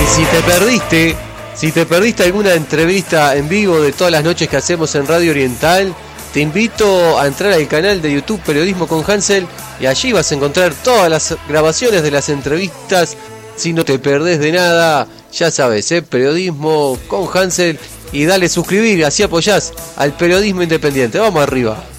Si te perdiste alguna entrevista en vivo de todas las noches que hacemos en Radio Oriental, te invito a entrar al canal de YouTube Periodismo con Hansel y allí vas a encontrar todas las grabaciones de las entrevistas. Si no te perdés de nada, ya sabes, Periodismo con Hansel, y dale suscribir, así apoyás al periodismo independiente. Vamos arriba.